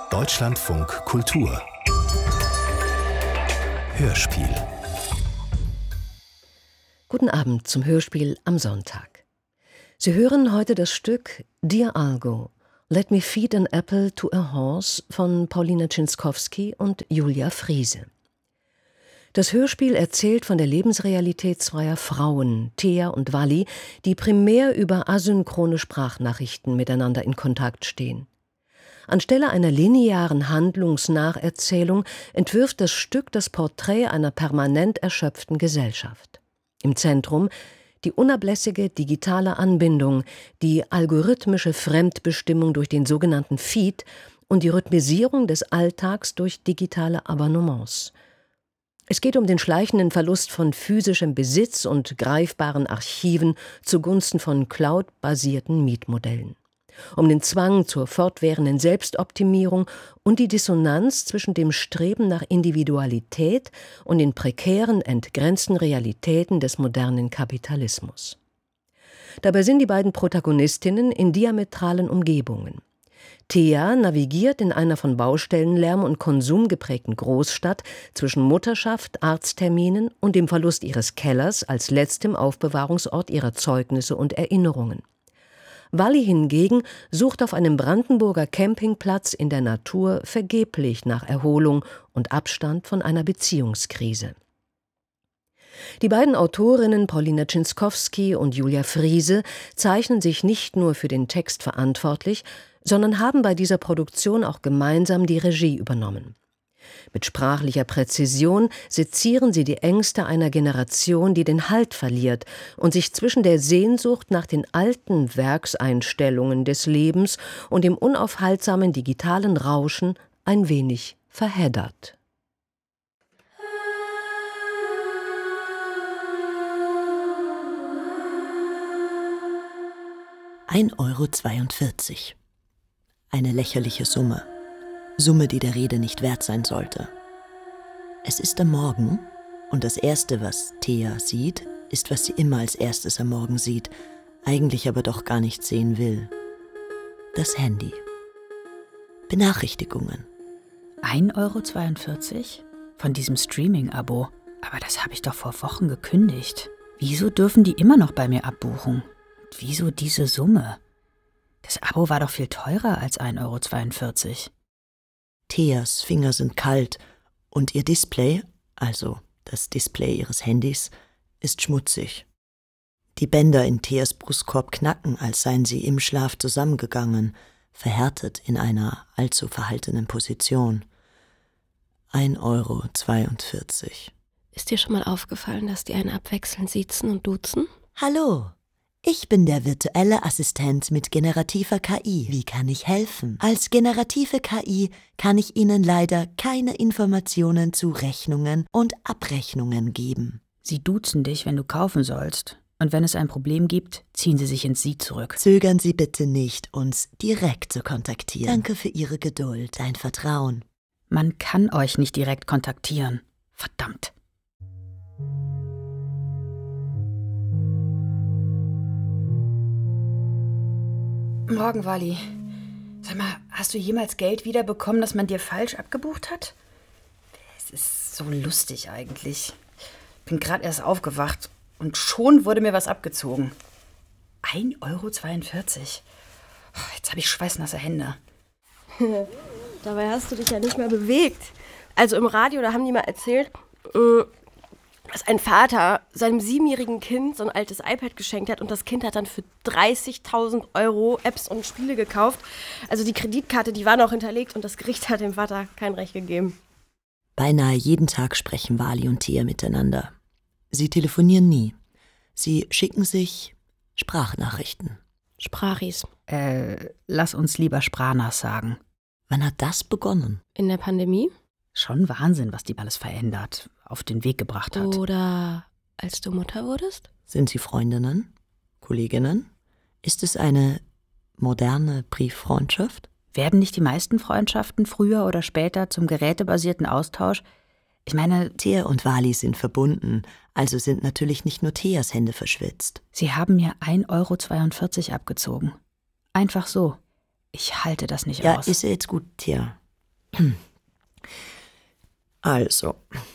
Deutschlandfunk Kultur Hörspiel. Guten Abend zum Hörspiel am Sonntag. Sie hören heute das Stück Dear Argo, Let Me Feed an Apple to a Horse von Paulina Czinskowski und Julia Friese. Das Hörspiel erzählt von der Lebensrealität zweier Frauen, Thea und Wally, die primär über asynchrone Sprachnachrichten miteinander in Kontakt stehen. Anstelle einer linearen Handlungsnacherzählung entwirft das Stück das Porträt einer permanent erschöpften Gesellschaft. Im Zentrum die unablässige digitale Anbindung, die algorithmische Fremdbestimmung durch den sogenannten Feed und die Rhythmisierung des Alltags durch digitale Abonnements. Es geht um den schleichenden Verlust von physischem Besitz und greifbaren Archiven zugunsten von cloud-basierten Mietmodellen. Um den Zwang zur fortwährenden Selbstoptimierung und die Dissonanz zwischen dem Streben nach Individualität und den prekären, entgrenzten Realitäten des modernen Kapitalismus. Dabei sind die beiden Protagonistinnen in diametralen Umgebungen. Thea navigiert in einer von Baustellenlärm und Konsum geprägten Großstadt zwischen Mutterschaft, Arztterminen und dem Verlust ihres Kellers als letztem Aufbewahrungsort ihrer Zeugnisse und Erinnerungen. Wally hingegen sucht auf einem Brandenburger Campingplatz in der Natur vergeblich nach Erholung und Abstand von einer Beziehungskrise. Die beiden Autorinnen Paulina Czinskowski und Julia Friese zeichnen sich nicht nur für den Text verantwortlich, sondern haben bei dieser Produktion auch gemeinsam die Regie übernommen. Mit sprachlicher Präzision sezieren sie die Ängste einer Generation, die den Halt verliert und sich zwischen der Sehnsucht nach den alten Werkseinstellungen des Lebens und dem unaufhaltsamen digitalen Rauschen ein wenig verheddert. €1,42. Eine lächerliche Summe. Summe, die der Rede nicht wert sein sollte. Es ist am Morgen und das Erste, was Thea sieht, ist, was sie immer als erstes am Morgen sieht, eigentlich aber doch gar nicht sehen will. Das Handy. Benachrichtigungen. €1,42? Von diesem Streaming-Abo. Aber das habe ich doch vor Wochen gekündigt. Wieso dürfen die immer noch bei mir abbuchen? Und wieso diese Summe? Das Abo war doch viel teurer als €1,42. Theas Finger sind kalt und ihr Display, also das Display ihres Handys, ist schmutzig. Die Bänder in Theas Brustkorb knacken, als seien sie im Schlaf zusammengegangen, verhärtet in einer allzu verhaltenen Position. €1,42. Ist dir schon mal aufgefallen, dass die einen abwechselnd siezen und duzen? Hallo, ich bin der virtuelle Assistent mit generativer KI. Wie kann ich helfen? Als generative KI kann ich Ihnen leider keine Informationen zu Rechnungen und Abrechnungen geben. Sie duzen dich, wenn du kaufen sollst. Und wenn es ein Problem gibt, ziehen sie sich ins Sie zurück. Zögern Sie bitte nicht, uns direkt zu kontaktieren. Danke für Ihre Geduld, dein Vertrauen. Man kann euch nicht direkt kontaktieren. Verdammt. Morgen, Wally. Sag mal, hast du jemals Geld wiederbekommen, das man dir falsch abgebucht hat? Es ist so lustig eigentlich. Bin gerade erst aufgewacht und schon wurde mir was abgezogen. €1,42. Jetzt habe ich schweißnasse Hände. Dabei hast du dich ja nicht mehr bewegt. Also im Radio, da haben die mal erzählt, dass ein Vater seinem 7-jährigen Kind so ein altes iPad geschenkt hat und das Kind hat dann für 30.000 € Apps und Spiele gekauft. Also die Kreditkarte, die war noch hinterlegt und das Gericht hat dem Vater kein Recht gegeben. Beinahe jeden Tag sprechen Wally und Thea miteinander. Sie telefonieren nie. Sie schicken sich Sprachnachrichten. Sprachis. Lass uns lieber Spranas sagen. Wann hat das begonnen? In der Pandemie? Schon Wahnsinn, was die alles verändert, auf den Weg gebracht hat. Oder als du Mutter wurdest? Sind Sie Freundinnen? Kolleginnen? Ist es eine moderne Brieffreundschaft? Werden nicht die meisten Freundschaften früher oder später zum gerätebasierten Austausch? Ich meine, Thea und Wally sind verbunden, also sind natürlich nicht nur Theas Hände verschwitzt. Sie haben mir €1,42 abgezogen. Einfach so. Ich halte das nicht aus. Ja, ist ja jetzt gut, Thea. Also,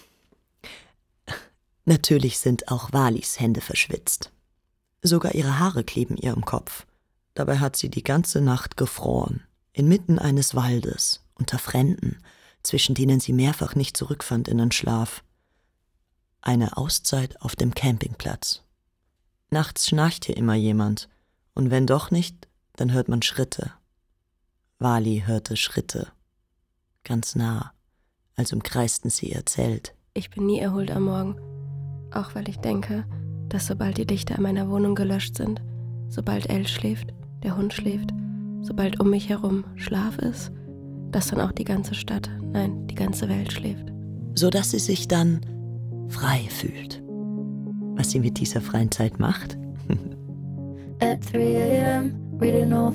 natürlich sind auch Walis Hände verschwitzt. Sogar ihre Haare kleben ihr im Kopf. Dabei hat sie die ganze Nacht gefroren, inmitten eines Waldes, unter Fremden, zwischen denen sie mehrfach nicht zurückfand in den Schlaf. Eine Auszeit auf dem Campingplatz. Nachts schnarcht hier immer jemand, und wenn doch nicht, dann hört man Schritte. Wali hörte Schritte, ganz nah, als umkreisten sie ihr Zelt. Ich bin nie erholt am Morgen, auch weil ich denke, dass sobald die Lichter in meiner Wohnung gelöscht sind, sobald Elle schläft, der Hund schläft, sobald um mich herum Schlaf ist, dass dann auch die ganze Stadt, nein, die ganze Welt schläft. Sodass sie sich dann frei fühlt. Was sie mit dieser freien Zeit macht? At 3 a.m., reading all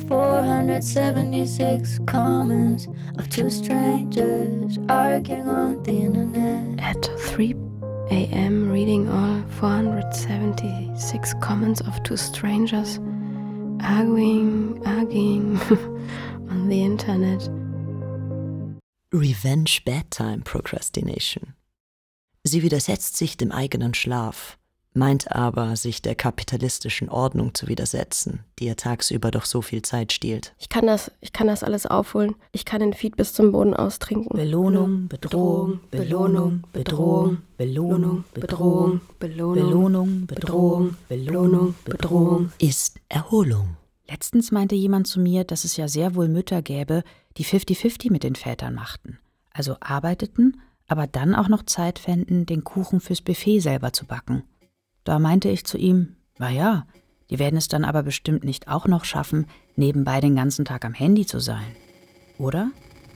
476 comments of two strangers arguing on the internet. At 3 a.m., reading all 476 comments of two strangers arguing on the internet. Revenge Bedtime Procrastination. Sie widersetzt sich dem eigenen Schlaf, meint aber, sich der kapitalistischen Ordnung zu widersetzen, die ihr tagsüber doch so viel Zeit stiehlt. Ich kann das alles aufholen. Ich kann den Feed bis zum Boden austrinken. Belohnung, Bedrohung, Belohnung, Bedrohung, Belohnung, Bedrohung, Belohnung, Bedrohung, Belohnung, Bedrohung. Ist Erholung. Letztens meinte jemand zu mir, dass es ja sehr wohl Mütter gäbe, die 50-50 mit den Vätern machten. Also arbeiteten, aber dann auch noch Zeit fänden, den Kuchen fürs Buffet selber zu backen. Da meinte ich zu ihm, na ja, die werden es dann aber bestimmt nicht auch noch schaffen, nebenbei den ganzen Tag am Handy zu sein. Oder?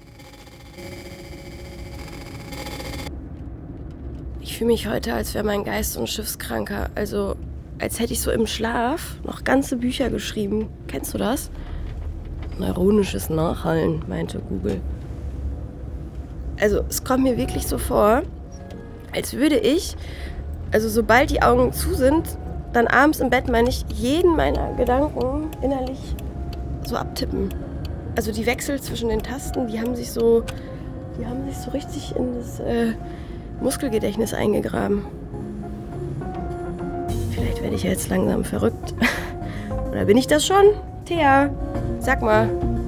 Ich fühle mich heute, als wäre mein Geist so ein Schiffskranker. Also, als hätte ich so im Schlaf noch ganze Bücher geschrieben. Kennst du das? Neuronisches Nachhallen, meinte Google. Also, es kommt mir wirklich so vor, als würde ich, also sobald die Augen zu sind, dann abends im Bett, meine ich, jeden meiner Gedanken innerlich so abtippen. Also die Wechsel zwischen den Tasten, die haben sich so richtig in das Muskelgedächtnis eingegraben. Vielleicht werde ich jetzt langsam verrückt. Oder bin ich das schon? Thea, sag mal.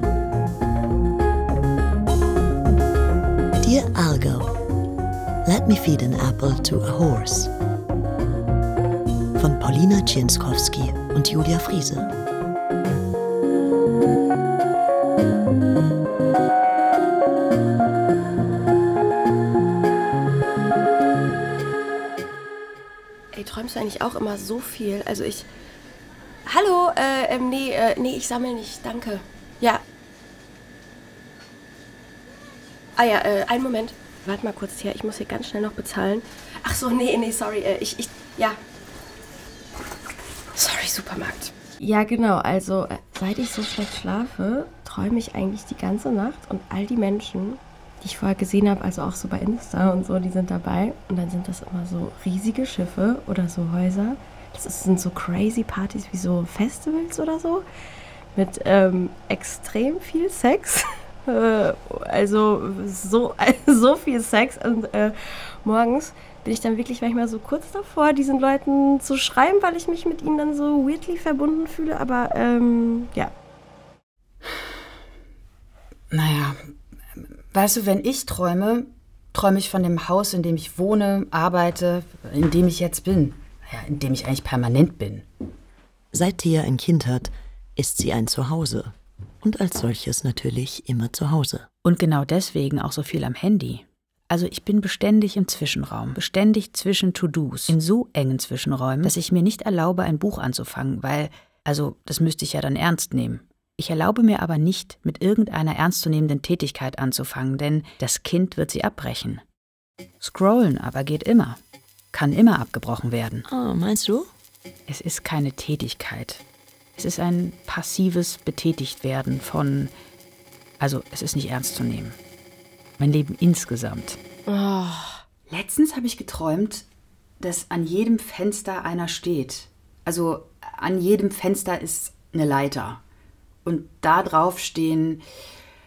Dear Argo, let me feed an apple to a horse. Von Paulina Cienskowski und Julia Friese. Ey, träumst du eigentlich auch immer so viel? Also ich... Hallo, nee, ich sammle nicht, danke. Ja. Ah ja, einen Moment. Warte mal kurz her, ich muss hier ganz schnell noch bezahlen. Ach so, nee, sorry, ja. Sorry, Supermarkt. Ja, genau, also seit ich so schlecht schlafe, träume ich eigentlich die ganze Nacht und all die Menschen, die ich vorher gesehen habe, also auch so bei Insta und so, die sind dabei. Und dann sind das immer so riesige Schiffe oder so Häuser. Sind so crazy Partys wie so Festivals oder so. Mit extrem viel Sex. Also so viel Sex. Und morgens bin ich dann wirklich manchmal so kurz davor, diesen Leuten zu schreiben, weil ich mich mit ihnen dann so weirdly verbunden fühle. Aber ja. Naja, weißt du, wenn ich träume ich von dem Haus, in dem ich wohne, arbeite, in dem ich jetzt bin. Ja, in dem ich eigentlich permanent bin. Seit Thea ein Kind hat, ist sie ein Zuhause. Und als solches natürlich immer zu Hause. Und genau deswegen auch so viel am Handy. Also ich bin beständig im Zwischenraum, beständig zwischen To-Dos, in so engen Zwischenräumen, dass ich mir nicht erlaube, ein Buch anzufangen, weil, also das müsste ich ja dann ernst nehmen. Ich erlaube mir aber nicht, mit irgendeiner ernstzunehmenden Tätigkeit anzufangen, denn das Kind wird sie abbrechen. Scrollen aber geht immer, kann immer abgebrochen werden. Oh, meinst du? Es ist keine Tätigkeit. Es ist ein passives Betätigtwerden von, also es ist nicht ernst zu nehmen. Mein Leben insgesamt. Oh. Letztens habe ich geträumt, dass an jedem Fenster einer steht. Also an jedem Fenster ist eine Leiter. Und da drauf stehen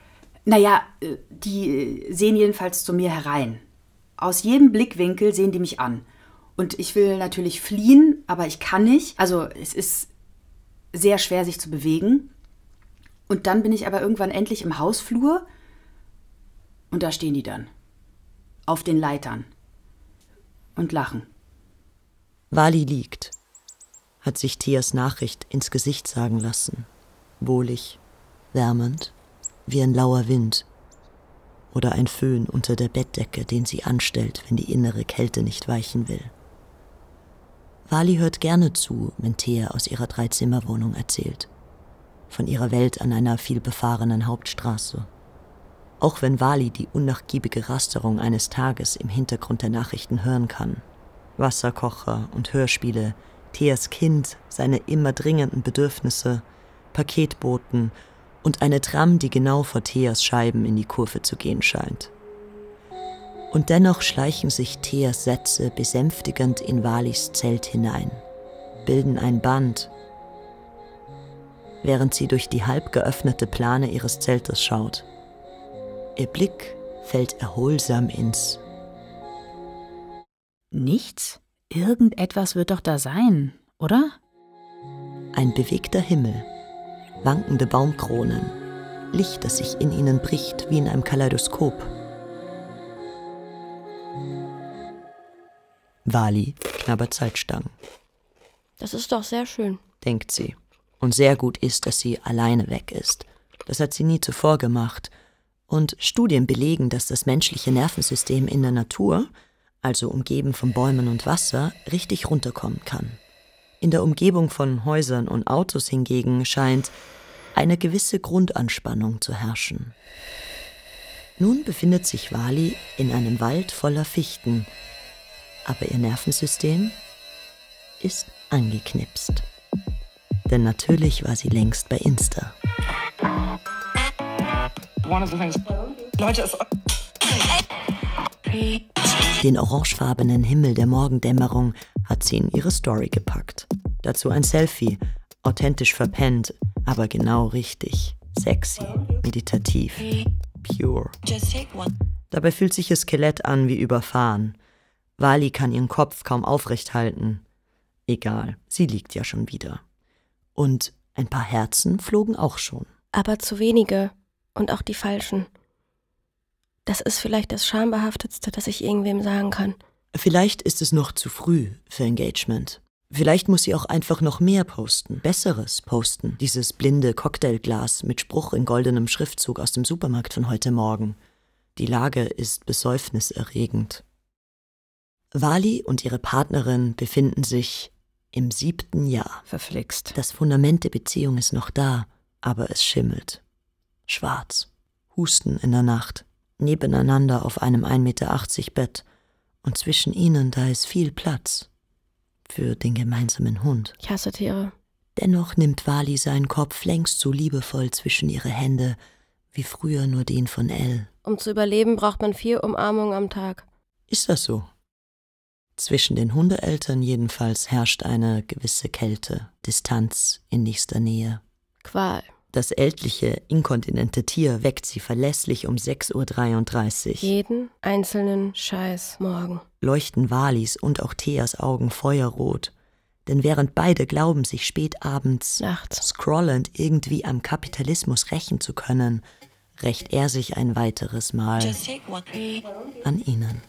Naja, die sehen jedenfalls zu mir herein. Aus jedem Blickwinkel sehen die mich an. Und ich will natürlich fliehen, aber ich kann nicht. Also es ist sehr schwer, sich zu bewegen. Und dann bin ich aber irgendwann endlich im Hausflur. Und da stehen die dann. Auf den Leitern. Und lachen. Wally liegt, hat sich Theas Nachricht ins Gesicht sagen lassen. Wohlig, wärmend, wie ein lauer Wind. Oder ein Föhn unter der Bettdecke, den sie anstellt, wenn die innere Kälte nicht weichen will. Wally hört gerne zu, wenn Thea aus ihrer 3-Zimmer-Wohnung erzählt. Von ihrer Welt an einer vielbefahrenen Hauptstraße. Auch wenn Wally die unnachgiebige Rasterung eines Tages im Hintergrund der Nachrichten hören kann. Wasserkocher und Hörspiele, Theas Kind, seine immer dringenden Bedürfnisse, Paketboten und eine Tram, die genau vor Theas Scheiben in die Kurve zu gehen scheint. Und dennoch schleichen sich Theas Sätze besänftigend in Wallys Zelt hinein, bilden ein Band, während sie durch die halb geöffnete Plane ihres Zeltes schaut. Ihr Blick fällt erholsam ins Nichts? Irgendetwas wird doch da sein, oder? Ein bewegter Himmel, wankende Baumkronen, Licht, das sich in ihnen bricht wie in einem Kaleidoskop. Wally knabbert Salzstangen. Das ist doch sehr schön, Denkt sie. Und sehr gut ist, dass sie alleine weg ist. Das hat sie nie zuvor gemacht. Und Studien belegen, dass das menschliche Nervensystem in der Natur, also umgeben von Bäumen und Wasser, richtig runterkommen kann. In der Umgebung von Häusern und Autos hingegen scheint eine gewisse Grundanspannung zu herrschen. Nun befindet sich Wally in einem Wald voller Fichten, aber ihr Nervensystem ist angeknipst. Denn natürlich war sie längst bei Insta. Den orangefarbenen Himmel der Morgendämmerung hat sie in ihre Story gepackt. Dazu ein Selfie, authentisch verpennt, aber genau richtig. Sexy, meditativ, pure. Dabei fühlt sich ihr Skelett an wie überfahren. Wally kann ihren Kopf kaum aufrecht halten. Egal, sie liegt ja schon wieder. Und ein paar Herzen flogen auch schon. aber zu wenige und auch die falschen. Das ist vielleicht das Schambehaftetste, das ich irgendwem sagen kann. Vielleicht ist es noch zu früh für Engagement. Vielleicht muss sie auch einfach noch mehr posten, Besseres posten. Dieses blinde Cocktailglas mit Spruch in goldenem Schriftzug aus dem Supermarkt von heute Morgen. Die Lage ist besäufniserregend. Wally und ihre Partnerin befinden sich im 7. Jahr. Verflixt. Das Fundament der Beziehung ist noch da, aber es schimmelt. Schwarz. Husten in der Nacht. Nebeneinander auf einem 1,80 Meter Bett. Und zwischen ihnen, da ist viel Platz. Für den gemeinsamen Hund. Ich hasse Tiere. Dennoch nimmt Wally seinen Kopf längst so liebevoll zwischen ihre Hände, wie früher nur den von Elle. Um zu überleben, braucht man 4 Umarmungen am Tag. Ist das so? Zwischen den Hundeeltern jedenfalls herrscht eine gewisse Kälte, Distanz in nächster Nähe. Qual. Das ältliche, inkontinente Tier weckt sie verlässlich um 6:33 Uhr. Jeden einzelnen Scheiß morgen. Leuchten Wallys und auch Theas Augen feuerrot. Denn während beide glauben, sich spät abends Nachts scrollend irgendwie am Kapitalismus rächen zu können, rächt er sich ein weiteres Mal an ihnen.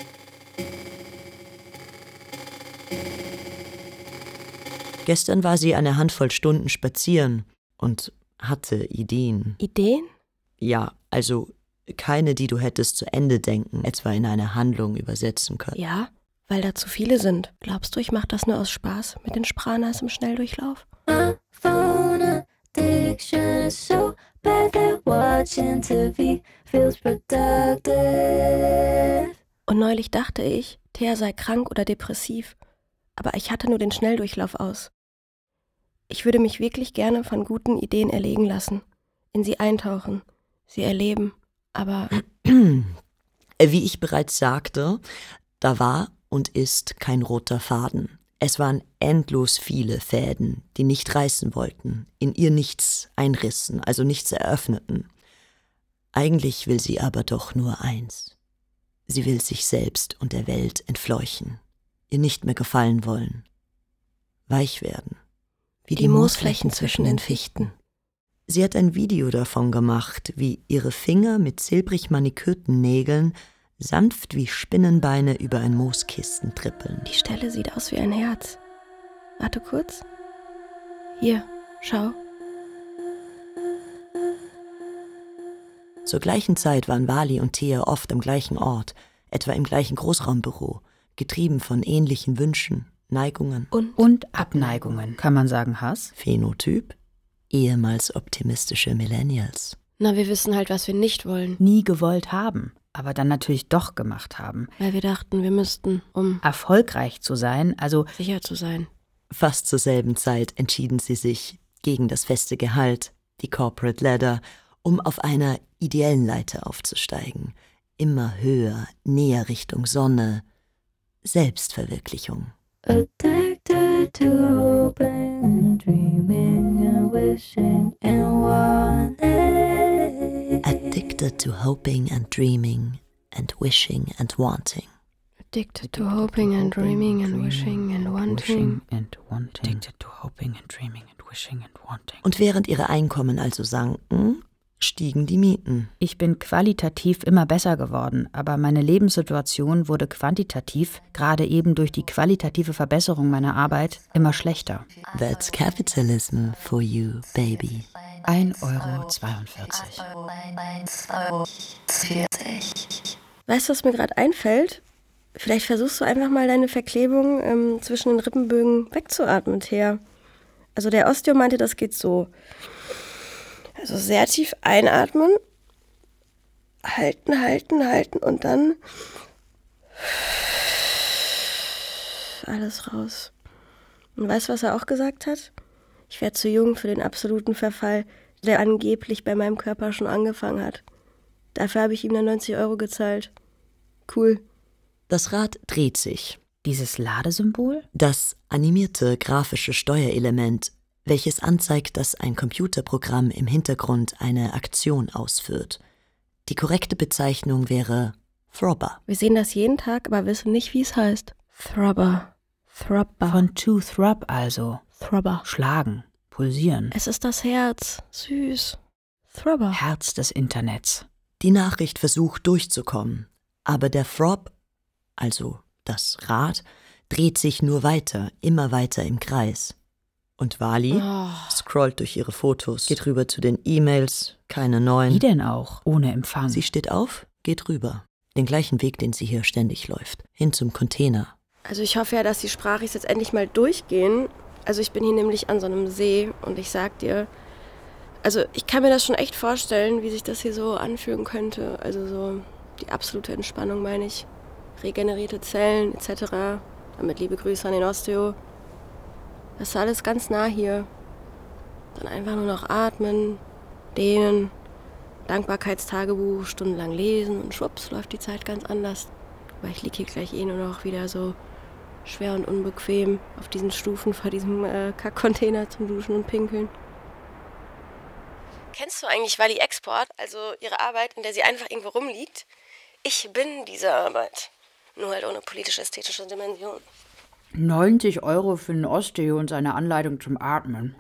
Gestern war sie eine Handvoll Stunden spazieren und hatte Ideen. Ideen? Ja, also keine, die du hättest zu Ende denken, etwa in eine Handlung übersetzen können. Ja, weil da zu viele sind. Glaubst du, ich mach das nur aus Spaß mit den Spranas im Schnelldurchlauf? My phone addiction is so bad that watching TV feels productive. Und neulich dachte ich, Thea sei krank oder depressiv. Aber ich hatte nur den Schnelldurchlauf aus. Ich würde mich wirklich gerne von guten Ideen erlegen lassen, in sie eintauchen, sie erleben, aber... Wie ich bereits sagte, da war und ist kein roter Faden. Es waren endlos viele Fäden, die nicht reißen wollten, in ihr nichts einrissen, also nichts eröffneten. Eigentlich will sie aber doch nur eins. Sie will sich selbst und der Welt entfleuchen, ihr nicht mehr gefallen wollen, weich werden. Wie die Moosflächen zwischen den Fichten. Sie hat ein Video davon gemacht, wie ihre Finger mit silbrig manikürten Nägeln sanft wie Spinnenbeine über ein Mooskissen trippeln. Die Stelle sieht aus wie ein Herz. Warte kurz. Hier, schau. Zur gleichen Zeit waren Wally und Thea oft am gleichen Ort, etwa im gleichen Großraumbüro, getrieben von ähnlichen Wünschen, Neigungen Und Abneigungen. Kann man sagen Hass? Phänotyp, ehemals optimistische Millennials. Na, wir wissen halt, was wir nicht wollen. Nie gewollt haben, aber dann natürlich doch gemacht haben. Weil wir dachten, wir müssten, um Erfolgreich zu sein, also sicher zu sein. Fast zur selben Zeit entschieden sie sich gegen das feste Gehalt, die Corporate Ladder, um auf einer ideellen Leiter aufzusteigen. Immer höher, näher Richtung Sonne. Selbstverwirklichung. Addicted to hoping and dreaming and wishing and wanting. Addicted to hoping and dreaming and wishing and wanting. Addicted to hoping and dreaming and wishing and wanting. Addicted to hoping and dreaming and wishing and wanting. Und während ihre Einkommen also sanken, stiegen die Mieten. Ich bin qualitativ immer besser geworden, aber meine Lebenssituation wurde quantitativ, gerade eben durch die qualitative Verbesserung meiner Arbeit, immer schlechter. That's capitalism for you, baby. 1,42 €. Weißt du, was mir gerade einfällt? Vielleicht versuchst du einfach mal deine Verklebung zwischen den Rippenbögen wegzuatmen, Thea. Also der Osteo meinte, das geht so. Also sehr tief einatmen, halten und dann alles raus. Und weißt du, was er auch gesagt hat? Ich wäre zu jung für den absoluten Verfall, der angeblich bei meinem Körper schon angefangen hat. Dafür habe ich ihm dann 90 € gezahlt. Cool. Das Rad dreht sich. Dieses Ladesymbol? Das animierte grafische Steuerelement, welches anzeigt, dass ein Computerprogramm im Hintergrund eine Aktion ausführt. Die korrekte Bezeichnung wäre Throbber. Wir sehen das jeden Tag, aber wissen nicht, wie es heißt. Throbber. Von to throb also. Throbber. Schlagen, pulsieren. Es ist das Herz. Süß. Throbber. Herz des Internets. Die Nachricht versucht durchzukommen, aber der Throb, also das Rad, dreht sich nur weiter, immer weiter im Kreis. Und Wally scrollt durch ihre Fotos, geht rüber zu den E-Mails, keine neuen. Wie denn auch? Ohne Empfang. Sie steht auf, geht rüber. Den gleichen Weg, den sie hier ständig läuft. Hin zum Container. Also ich hoffe ja, dass die Sprachis jetzt endlich mal durchgehen. Also ich bin hier nämlich an so einem See und ich sag dir, also ich kann mir das schon echt vorstellen, wie sich das hier so anfühlen könnte. Also so die absolute Entspannung, meine ich. Regenerierte Zellen etc. Damit liebe Grüße an den Osteo. Das ist alles ganz nah hier. Dann einfach nur noch atmen, dehnen, Dankbarkeitstagebuch, stundenlang lesen und schwupps, läuft die Zeit ganz anders. Weil ich liege hier gleich nur noch wieder so schwer und unbequem auf diesen Stufen vor diesem Kackcontainer zum Duschen und Pinkeln. Kennst du eigentlich Wally Export, also ihre Arbeit, in der sie einfach irgendwo rumliegt? Ich bin diese Arbeit. Nur halt ohne politisch-ästhetische Dimension. 90 € für einen Osteo und seine Anleitung zum Atmen.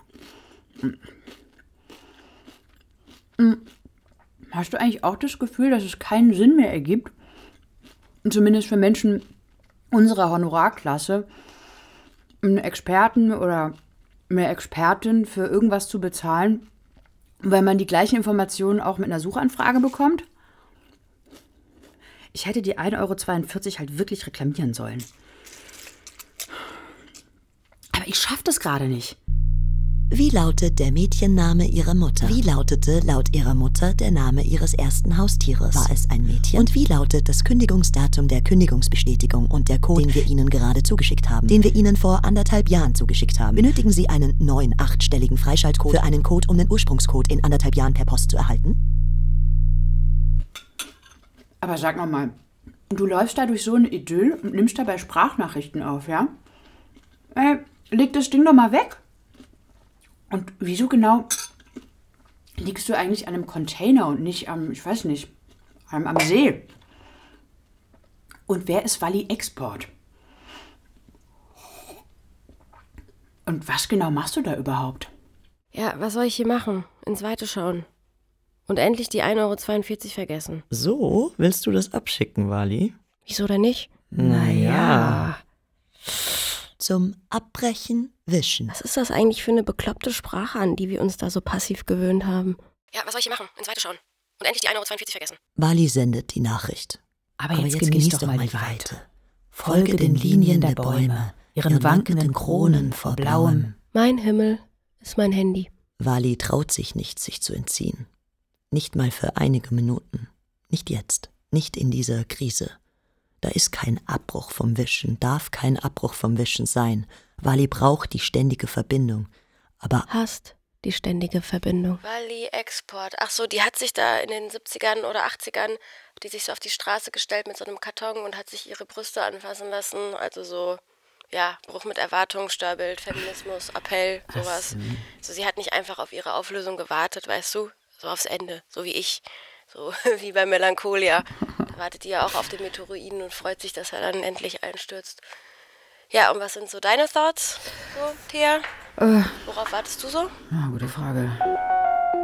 Hast du eigentlich auch das Gefühl, dass es keinen Sinn mehr ergibt, zumindest für Menschen unserer Honorarklasse, einen Experten oder eine Expertin für irgendwas zu bezahlen, weil man die gleichen Informationen auch mit einer Suchanfrage bekommt? Ich hätte die 1,42 € halt wirklich reklamieren sollen. Aber ich schaffe das gerade nicht. Wie lautet der Mädchenname ihrer Mutter? Wie lautete laut ihrer Mutter der Name ihres ersten Haustieres? War es ein Mädchen? Und wie lautet das Kündigungsdatum der Kündigungsbestätigung und der Code, den wir Ihnen gerade zugeschickt haben? Den wir Ihnen vor 1,5 Jahren zugeschickt haben. Benötigen Sie einen neuen 8-stelligen Freischaltcode für einen Code, um den Ursprungscode in 1,5 Jahren per Post zu erhalten? Aber sag noch mal, du läufst da durch so ein Idyll und nimmst dabei Sprachnachrichten auf, ja? Leg das Ding doch mal weg. Und wieso genau liegst du eigentlich an einem Container und nicht am, ich weiß nicht, am See? Und wer ist Wally Export? Und was genau machst du da überhaupt? Ja, was soll ich hier machen? Ins Weite schauen. Und endlich die 1,42 € vergessen. So, willst du das abschicken, Wally? Wieso denn nicht? Naja. Zum Abbrechen wischen. Was ist das eigentlich für eine bekloppte Sprache, an die wir uns da so passiv gewöhnt haben? Ja, was soll ich hier machen? Ins Weite schauen. Und endlich die 1,42 € vergessen. Wally sendet die Nachricht. Aber jetzt genieß doch mal die Weite. Folge den Linien der Bäume, ihren wankenden Kronen vor blauem. Mein Himmel ist mein Handy. Wally traut sich nicht, sich zu entziehen. Nicht mal für einige Minuten. Nicht jetzt. Nicht in dieser Krise. Da ist kein Abbruch vom Wischen, darf kein Abbruch vom Wischen sein. Wally braucht die ständige Verbindung. Aber Hasst die ständige Verbindung. Wally Export. Ach so, die hat sich da in den 70ern oder 80ern, die sich so auf die Straße gestellt mit so einem Karton und hat sich ihre Brüste anfassen lassen. Also so, ja, Bruch mit Erwartung, Störbild, Feminismus, Appell, sowas. So, sie hat nicht einfach auf ihre Auflösung gewartet, weißt du? So aufs Ende, so wie ich. So wie bei Melancholia. Da wartet die ja auch auf den Meteoroiden und freut sich, dass er dann endlich einstürzt. Ja, und was sind so deine Thoughts, so, Thea? Worauf wartest du so? Gute Frage.